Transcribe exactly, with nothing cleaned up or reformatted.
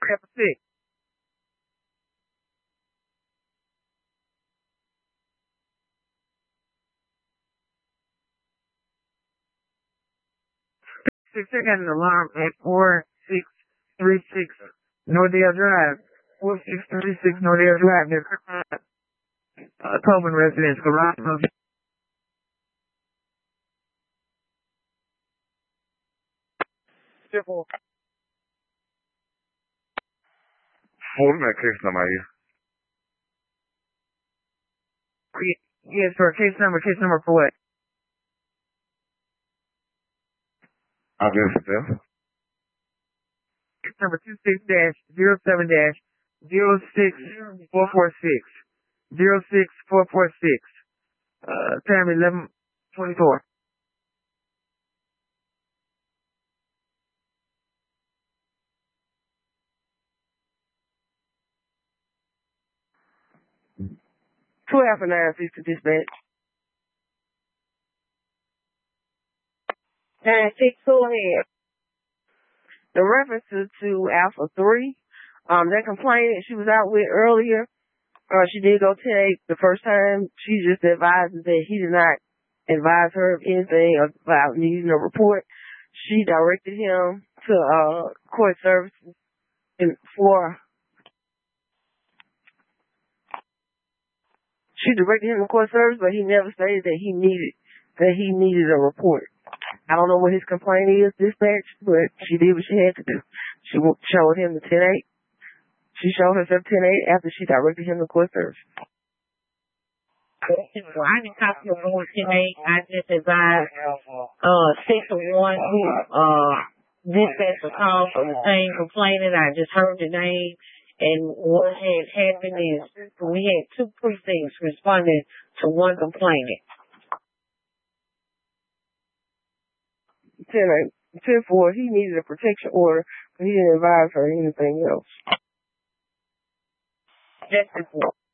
after six. Six, I got an alarm at four six three six Nordale Drive. Four six three six Nordale Drive near uh, Tobin Residence, garage. Triple. What is that case number here? Yes, for case number, case number for what? I'll give it to Case number two six dash zero seven dash zero six four four six zero six four four six. Uh, time eleven twenty four. Two after nine fifty dispatch. Nine six two ahead. The references to Alpha three, um, that complaint that she was out with earlier, uh, she did go ten eight the first time. She just advised that he did not advise her of anything about needing a report. She directed him to uh court services and for she directed him to court service, but he never stated that he needed that he needed a report. I don't know what his complaint is, dispatch, but she did what she had to do. She showed him the ten eight. She showed herself ten eight after she directed him to court service. Well, I didn't copy of one ten eight. I just advised uh six of one who uh dispatched a call from the same complainant. I just heard the name, and what had happened is we had two precincts responding to one complainant. ten eight. ten four, he needed a protection order, but he didn't advise her anything else. Just before.